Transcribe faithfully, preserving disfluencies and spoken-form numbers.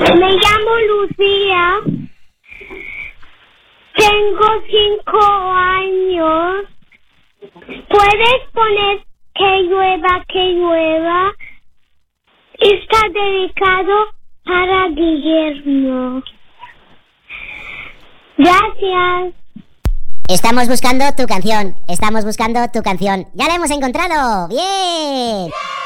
Me llamo Lucía. Tengo cinco años. ¿Puedes poner que llueva, que llueva? Está dedicado para Guillermo. Gracias. Estamos buscando tu canción. Estamos buscando tu canción. ¡Ya la hemos encontrado! ¡Bien!